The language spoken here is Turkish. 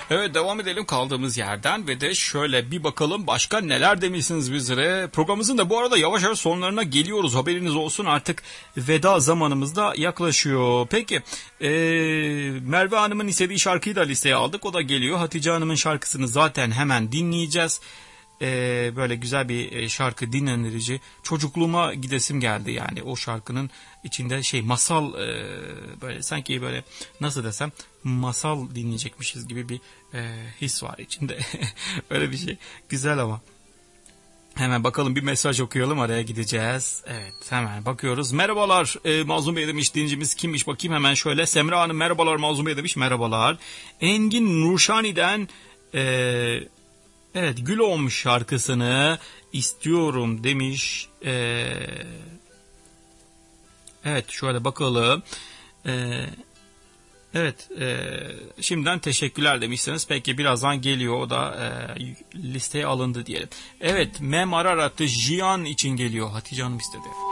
Evet, devam edelim kaldığımız yerden ve de şöyle bir bakalım başka neler demişsiniz bizlere. Programımızın da bu arada yavaş yavaş sonlarına geliyoruz. Haberiniz olsun, artık veda zamanımız da yaklaşıyor. Peki Merve Hanım'ın istediği şarkıyı da listeye aldık. O da geliyor. Hatice Hanım'ın şarkısını zaten hemen dinleyeceğiz. Böyle güzel bir şarkı, dinlendirici. Çocukluğuma gidesim geldi yani o şarkının içinde masal, böyle sanki böyle nasıl desem masal dinleyecekmişiz gibi bir his var içinde. Öyle bir şey güzel ama. Hemen bakalım, bir mesaj okuyalım, araya gideceğiz. Evet, hemen bakıyoruz. Merhabalar Mazlum Bey demiş, dincimiz kimmiş bakayım hemen şöyle. Semra Hanım merhabalar Mazlum Bey demiş, merhabalar. Engin Nurşani'den evet, Gül Olmuş şarkısını istiyorum demiş. Evet, şöyle bakalım. Evet, şimdiden teşekkürler demişsiniz. Peki birazdan geliyor, o da listeye alındı diyelim. Evet, Mem Ararat'ı Jiyan için geliyor. Hatice Hanım istedi.